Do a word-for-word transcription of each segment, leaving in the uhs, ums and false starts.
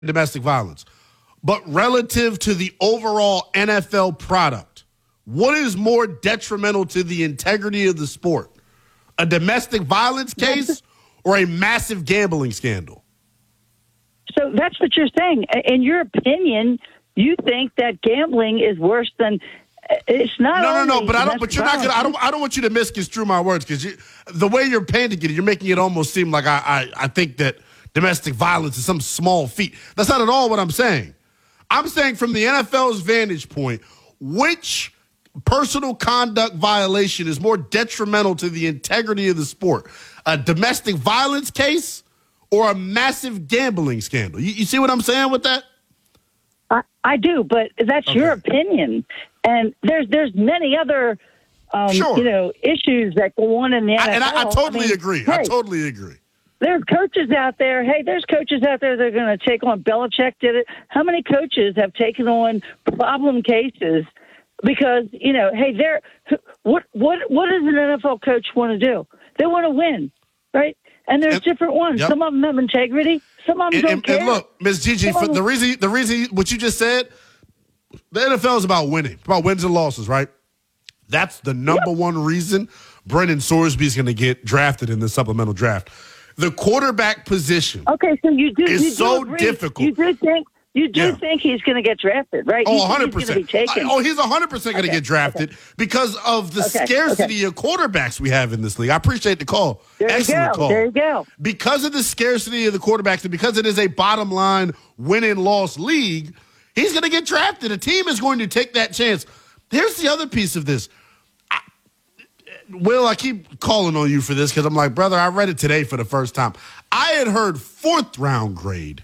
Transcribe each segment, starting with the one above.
domestic violence. But relative to the overall N F L product, what is more detrimental to the integrity of the sport? A domestic violence case or a massive gambling scandal? So that's what you're saying. In your opinion, you think that gambling is worse than it's not. No, no, no. But I don't. domestic But you're not gonna. I don't. I don't want you to misconstrue my words because you, the way you're painting it, you're making it almost seem like I, I, I think that domestic violence is some small feat. That's not at all what I'm saying. I'm saying from the N F L's vantage point, which personal conduct violation is more detrimental to the integrity of the sport? A domestic violence case or a massive gambling scandal? You, you see what I'm saying with that? I, I do, but that's Okay. your opinion. And there's there's many other um, Sure. you know issues that go on in the N F L. I, and I, I totally mean, agree. Hey, I totally agree. There's coaches out there. Hey, there's coaches out there that are going to take on. Belichick did it. How many coaches have taken on problem cases because you know? Hey, they're what what what does an N F L coach want to do? They want to win, right? And there's And- different ones. yep. Some of them have integrity. Some of them And, don't and, care. and look, Miz Gigi, Some for of them- the reason, the reason what you just said, the N F L is about winning, about wins and losses, right? That's the number Yep. one reason Brendan Sorsby is going to get drafted in the supplemental draft. The quarterback position. Okay, so you do. It's you do so agree. difficult. You do think you do Yeah. think he's going to get drafted, right? Oh, You one think hundred he's gonna percent. be taken. Oh, he's one hundred percent going to Okay, get drafted because of the Okay, scarcity of quarterbacks we have in this league. I appreciate the call. There you Excellent go. call. There you go. Because of the scarcity of the quarterbacks and because it is a bottom line win and loss league, he's going to get drafted. A team is going to take that chance. Here's the other piece of this. I, Will, I keep calling on you for this because I'm like, brother, I read it today for the first time. I had heard fourth round grade.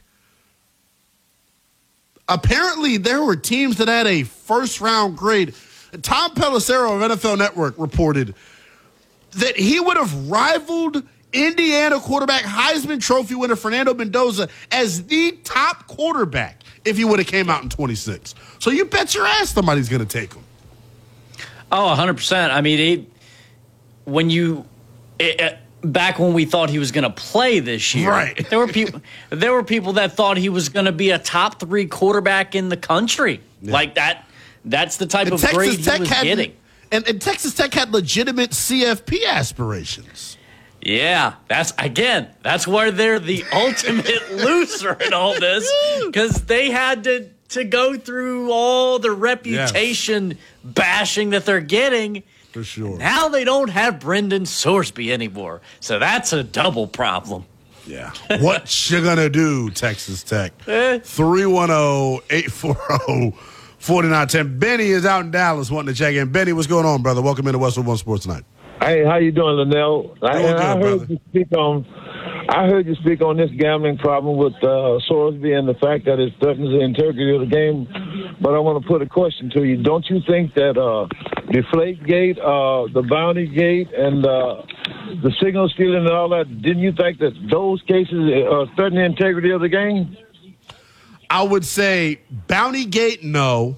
Apparently, there were teams that had a first round grade. Tom Pelissero of N F L Network reported that he would have rivaled Indiana quarterback Heisman Trophy winner Fernando Mendoza as the top quarterback if he would have came out in twenty-six. So you bet your ass somebody's going to take him. Oh, one hundred percent. I mean, it, when you it, it, back when we thought he was going to play this year, Right. there were people there were people that thought he was going to be a top three quarterback in the country. Yeah. Like that. That's the type And of grade he was had, getting. And, and Texas Tech had legitimate C F P aspirations. Yeah, that's again. That's where they're the ultimate loser in all this because they had to to go through all the reputation bashing that they're getting. For sure. Now they don't have Brendan Sorsby anymore, so that's a double problem. Yeah. What you gonna do, Texas Tech? three one zero, eight four zero, four nine one zero. Benny is out in Dallas wanting to check in. Benny, what's going on, brother? Welcome into Westwood One Sports Tonight. Hey, how you doing, Linnell? I, Doing and I good, heard brother. you speak on. I heard you speak on this gambling problem with uh, Sorsby and the fact that it threatens the integrity of the game. But I want to put a question to you. Don't you think that uh, Deflategate, uh, the Bounty Gate, and uh, the signal stealing and all that, didn't you think that those cases uh, threaten the integrity of the game? I would say Bounty Gate, no.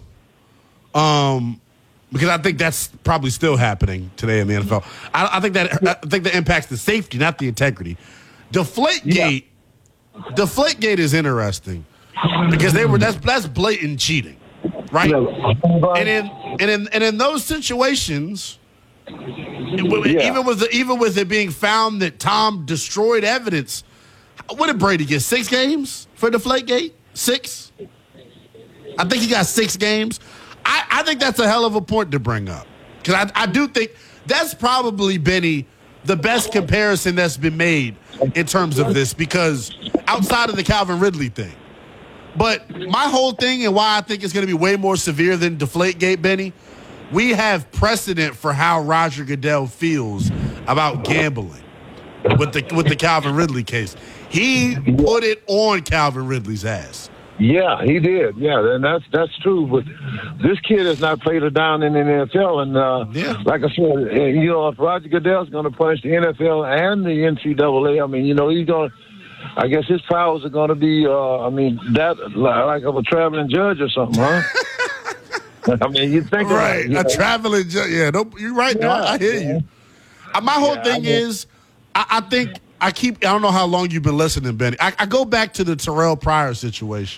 Um, because I think that's probably still happening today in the N F L. I, I think that I think that impacts the safety, not the integrity. Deflategate, Deflategate is interesting because they were that's that's blatant cheating, right? And in and in and in those situations, even with the, even with it being found that Tom destroyed evidence, what did Brady get? Six games for Deflategate? Six? I think he got six games. I, I think that's a hell of a point to bring up because I, I do think that's probably, Benny, the best comparison that's been made in terms of this because outside of the Calvin Ridley thing. But my whole thing and why I think it's going to be way more severe than Deflategate, Benny, we have precedent for how Roger Goodell feels about gambling with the with the Calvin Ridley case. He put it on Calvin Ridley's ass. Yeah, he did. Yeah, and that's that's true. But this kid has not played it down in the N F L, and uh, Yeah. like I said, uh, you know, if Roger Goodell's going to punish the N F L and the N C double A, I mean, you know, he's going to. I guess his powers are going to be, uh, I mean, that like of a traveling judge or something, huh? I mean, you think Right, about it, you a know? traveling judge. Yeah, no, you're right. No, I, I hear Yeah, you. Uh, my whole Yeah, thing I get- is, I, I think I keep. I don't know how long you've been listening, Benny. I, I go back to the Terrell Pryor situation.